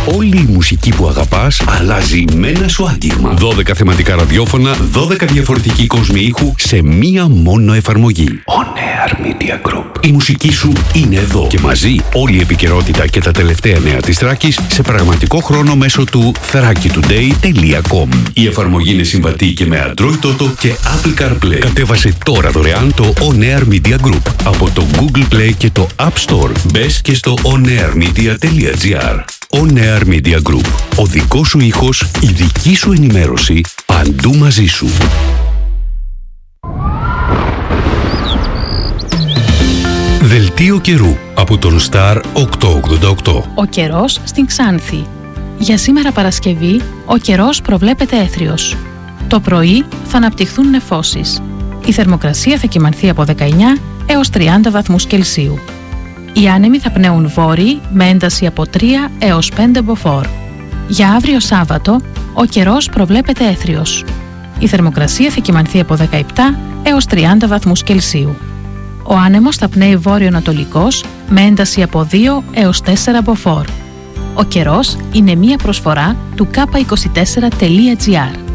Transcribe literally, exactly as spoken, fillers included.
Όλη η μουσική που αγαπάς αλλάζει με ένα σου άγγιγμα. δώδεκα θεματικά ραδιόφωνα, δώδεκα διαφορετικοί κόσμοι ήχου σε μία μόνο εφαρμογή. On Air Media Group. Η μουσική σου είναι εδώ και μαζί όλη η επικαιρότητα και τα τελευταία νέα της Θράκης σε πραγματικό χρόνο μέσω του θράκη τουντέι τελεία κομ. Η εφαρμογή είναι συμβατή και με Android Auto και Apple CarPlay. Κατέβασε τώρα δωρεάν το On Air Media Group από το Google Play και το App Store. Μπες και στο onairmedia τελεία gr. On Air Media Group. Ο δικός σου ήχος, η δική σου ενημέρωση, παντού μαζί σου. Δελτίο καιρού από τον Star οκτακόσια ογδόντα οκτώ. Ο καιρός στην Ξάνθη. Για σήμερα Παρασκευή, ο καιρός προβλέπεται έθριος. Το πρωί θα αναπτυχθούν νεφώσεις. Η θερμοκρασία θα κυμανθεί από δεκαεννιά έως τριάντα βαθμούς Κελσίου. Οι άνεμοι θα πνέουν βόρειοι με ένταση από τρία έως πέντε μποφόρ. Για αύριο Σάββατο, ο καιρός προβλέπεται έθριος. Η θερμοκρασία θα κυμανθεί από δεκαεπτά έως τριάντα βαθμούς Κελσίου. Ο άνεμος θα πνέει βόρειο-ανατολικός με ένταση από δύο έως τέσσερα μποφόρ. Ο καιρός είναι μία προσφορά του κάπα είκοσι τέσσερα τελεία τζι άρ.